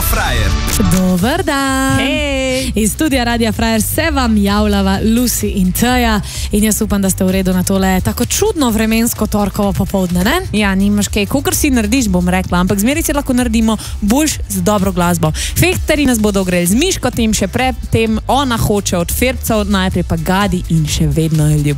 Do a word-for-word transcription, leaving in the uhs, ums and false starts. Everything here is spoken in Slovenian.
Frajer. Dober dan. Hej. Iz studia Radia Frajer se vam javljava Lucy in Teja in jaz upam, da ste v redu na tole tako čudno vremensko torkovo popoldne, ne? Ja, nimaš kaj, kakor si narediš, bom rekla, ampak zmeraj si lahko naredimo boljš z dobro glasbo. Fehtari nas bodo ogreli z Miškotim, še pred tem ona hoče od Ferbcev, najprej pa Gadi in še vedno je ljubezen.